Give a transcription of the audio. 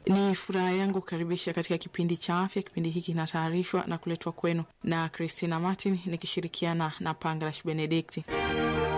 Ni furaha yangu kukaribisha katika kipindi cha afya. Kipindi hiki kinatayarishwa na kuletwa kwenu na Christina Martin nikishirikiana na Pangalash Benedicti.